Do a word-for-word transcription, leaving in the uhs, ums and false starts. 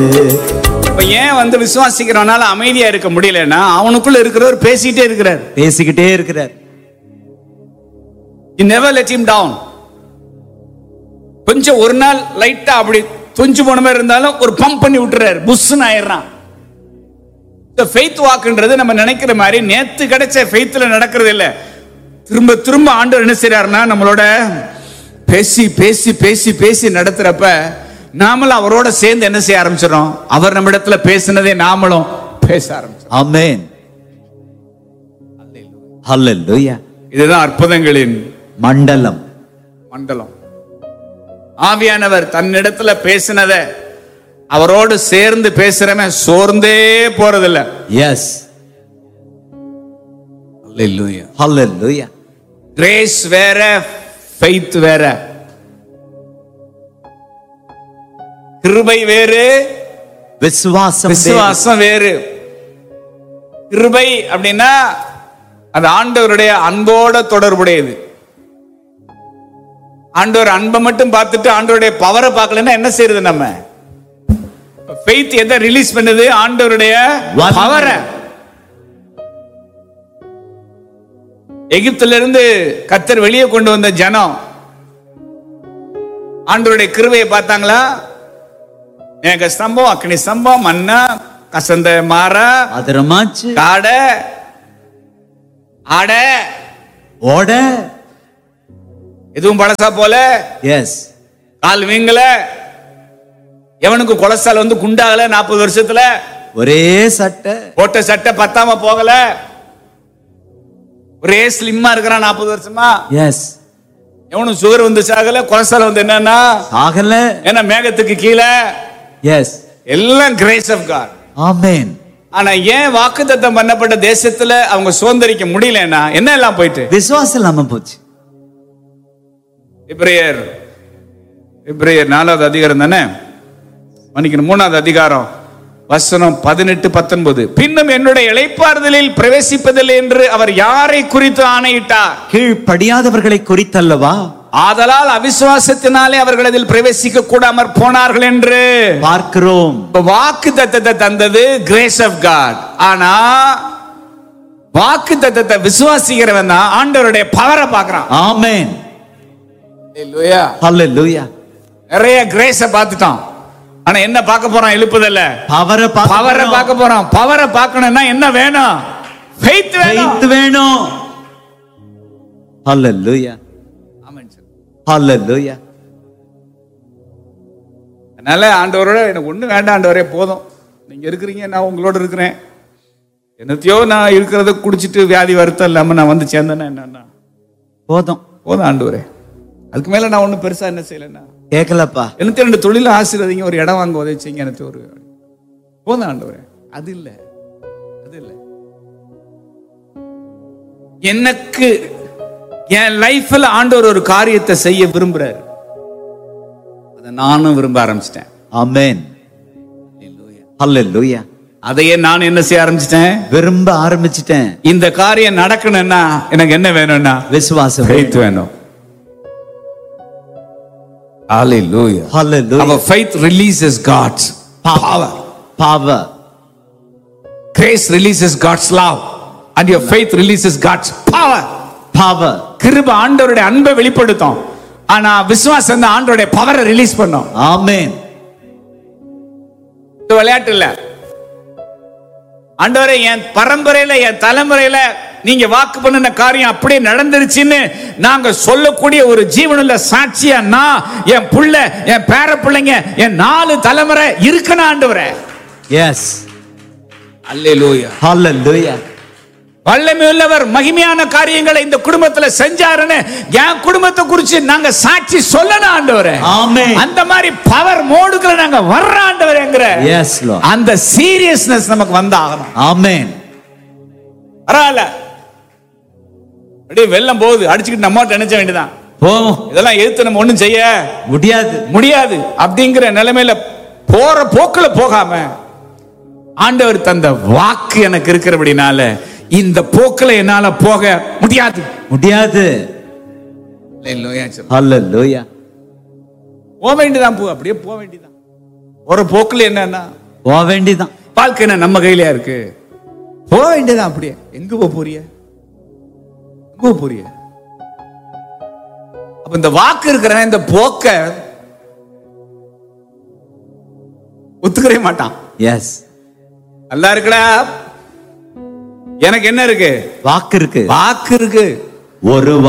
இப்ப ஏன் வந்து விசுவாசிக்கிறவனால அமைதியா இருக்க முடியலன்னா அவனுக்குள்ள இருக்கிறவர் பேசிக்கிட்டே இருக்கிறார் பேசிக்கிட்டே இருக்கிறார். You never let him down. கொஞ்சம் ஒரு நாள் லைட்டா அப்படி துஞ்சு போன மாதிரி இருந்தாலும் ஒரு பம்ப் பண்ணி விட்டுறாரு, புஷ்னு ஆயிடுறான். ஃபெய்த் வாக்குன்றது நம்ம நினைக்கிற மாதிரி நேத்து கிடைச்ச ஃபெய்த்ல நடக்கிறது இல்ல. திரும்ப திரும்ப ஆண்டவர் என்ன செய்றாருன்னா நம்மளோட பேசி பேசி பேசி பேசி நடத்துறப்ப நாமளும் அவரோட சேர்ந்து என்ன செய்ய ஆரம்பிச்சிடறோம், அவர் நம்ம இடத்துல பேசினதே நாமளும் பேச ஆரம்பிச்சோம். ஆமென். ஹல்லேலூயா. இதுதான் அற்புதங்களின் மண்டலம். மண்டலம். ஆவியானவர் தன்னிடத்துல பேசினத அவரோடு சேர்ந்து பேசுறவன் சோர்ந்தே போறதில்ல. எஸ். ஹல்லேலூயா. ஹல்லேலூயா. கிரேஸ் வேற, ஃபெய்த் வேற. கிருபை வேறு, விசுவாசம் விசுவாசம் வேறு. கிருபை அப்படின்னா அது ஆண்டவருடைய அன்போட தொடர்புடையது. ஆண்டவர் அன்பை மட்டும் பார்த்துட்டு ஆண்டவருடைய பவரை பார்க்கலன்னா என்ன செய்யறது? நம்ம ஃபெய்த் எதை ரிலீஸ் பண்ணுது? ஆண்டவருடைய பவரை. எகிப்தில இருந்து கர்த்தர் வெளியே கொண்டு வந்த ஜனம் ஆண்டவருடைய கிருபையை பார்த்தாங்களா? மேக ஸ்தம்பம், அக்னி ஸ்தம்பம், மன்னா, கசந்த மாறா, அதரமாச்சு, காட, ஆட, ஓட, எதுவும் பழசா போல. எஸ். கால் வீங்கல, எவனுக்கு கொலஸ்ட்ரால் வந்து குண்டாகல நாற்பது வருஷத்துல. ஒரே சட்டை, போட்ட சட்டை பத்தாம போகல, ஒரே ஸ்லிம்மா இருக்கிறான் நாற்பது வருஷமா. எஸ். எவனும் சுகர் வந்து சாகல, கொலஸ்ட்ரால் வந்து என்னன்னா ஆகல, ஏன்னா மேகத்துக்கு கீழே. எஸ். எல்லாம் கிரேஸ் ஆஃப் காட். ஆமென். ஆனா ஏன் வாக்குத்தத்தம் பண்ணப்பட்ட தேசத்துல அவங்க சுதந்திரிக்க முடியலன்னா என்ன எல்லாம் போயிட்டு? விசுவாசம் இல்லாம போச்சு. எபிரேயர் எபிரேயர் நாலாவது அதிகாரம் தானே, மன்னிக்கணும் மூணாவது அதிகாரம் வசனம் பதினெட்டு பத்தொன்பது. பின்னும் என்னுடைய இளைப்பாறுதலில் பிரவேசிப்பதில்லை என்று அவர் யாரை குறித்து ஆணையிட்டார்? கீழ்ப்படியாதவர்களை குறித்தல்லவா? ஆதலால் அவிசுவாசத்தினாலே அவர்கள் அதில் பிரவேசிக்க கூடாமற் போனார்கள் என்று பார்க்கிறோம். வாக்கு தத்தத்தை தந்தது கிரேஸ் ஆஃப் காட். ஆனா வாக்கு தத்தத்தை விசுவாசிக்கிறவன் தான் ஆண்டவருடைய பவரை பார்க்கறான். ஆமென். ஹல்லேலூயா. ஹல்லேலூயா. நிறைய கிரேஸை பார்த்துட்டான். ஆனா என்ன பார்க்க போறான்? எழுப்புதல்ல, பவரை பார்க்க பவரை பார்க்க போறான். பவரை பார்க்கணும்னா என்ன வேணும்? ஃபெய்த் வேணும். ஃபெய்த் வேணும். ஹல்லேலூயா. ஆமென் சார். ஹல்லேலூயா. அதனால ஆண்டவரோட எனக்கு ஒண்ணு வேண்டாம், ஆண்டவரே போதும், நீங்க இருக்கிறீங்க, நான் உங்களோட இருக்கிறேன். என்னத்தையோ நான் இருக்கிறத குடிச்சிட்டு வியாதி வருத்தம் இல்லாம நான் வந்து சேர்ந்தேன்னா என்னன்னா போதும் போதும் ஆண்டவரே. அதுக்கு மேல நான் ஒன்னும் பெருசா என்ன செய்யலன்னா கேட்கலப்பா. எனக்கு ரெண்டு தொழில ஆசீர்வதிங்க, ஒரு இடம் வாங்க உதவி செய்யுங்க, எனக்கு ஒரு போதும் ஆண்டவரே. அது இல்ல, அது இல்ல. எனக்கு என் லைஃப்ல ஆண்டவர் ஒரு காரியத்தை செய்ய விரும்புறாரு, அதை நானும் விரும்ப ஆரம்பிச்சிட்டேன். ஆமென். ஹல்லேலூயா. அதையே நான் என்ன செய்ய ஆரம்பிச்சிட்டேன்? விரும்ப ஆரம்பிச்சிட்டேன். இந்த காரியம் நடக்கணும்னா எனக்கு என்ன வேணும்னா விசுவாசம் faith வேணும். Hallelujah. Hallelujah. Our faith releases God's power. Power. Grace releases God's love. And your faith releases God's power. Power. கிருபை ஆண்டவருடைய அன்பை வெளிப்படுத்தும். ஆனா விசுவாசம் தான் ஆண்டவருடைய பவரை ரிலீஸ் பண்ணும். ஆமென். இது விளையாட்டு இல்ல. ஆண்டவரே என் பரம்பரையில என் தலைமுறையில நீங்க வாக்கு பண்ணின காரியம் அப்படியே நடந்துருச்சுன்னு நாங்க சொல்லக்கூடிய ஒரு ஜீவனுள்ள சாட்சியா நான், என் புள்ள, என் பேர பிள்ளைங்க, என் நாலு தலைமுறை இருக்கணும் ஆண்டவரே. எஸ். அல்லேலூயா. ஹல்லேலூயா. வல்லமை உள்ளவர் மகிமையான காரியங்களை இந்த குடும்பத்துல செஞ்சாருன்னு என் குடும்பத்தை குறிச்சு நாங்க சாட்சி சொல்லணும் ஆண்டவரே. ஆமென். அந்த மாதிரி பவர் மோடுக்குள்ள நாங்க வர்ற ஆண்டவரேங்கற எஸ் லார்ட். அந்த சீரியஸ்னஸ் நமக்கு வந்தாகணும். ஆமென். பரவாயில்ல, அப்படியே வெள்ளம் போகுது அடிச்சுக்கிட்டு நம்ம நினைச்ச வேண்டியதான், போவோம், இதெல்லாம் எதிர்த்து நம்ம ஒண்ணும் செய்ய முடியாது முடியாது அப்படிங்கிற நிலைமையில போற போக்குல போகாம ஆண்டவர் தந்த வாக்கு எனக்கு இருக்கிறபடினால இந்த போக்குல என்னால போக முடியாது முடியாது. அல்லேலூயா. ஹல்லேலூயா. போக வேண்டியதான், போ அப்படியே போக வேண்டியதான். ஒரு போக்குல என்னன்னா போக வேண்டிதான். வாழ்க்கை என்ன நம்ம கையிலயா இருக்கு? போக வேண்டியதான். அப்படியே எங்க போக போறிய? எங்க போக போறிய? அப்ப இந்த வாக்கு இருக்கிற இந்த போக்க ஒத்துக்கவே மாட்டான். எஸ். நல்லா இருக்குடா, எனக்கு என்ன இருக்கு? வாக்கு இருக்கு. வாக்கு இருக்கு. ஒரு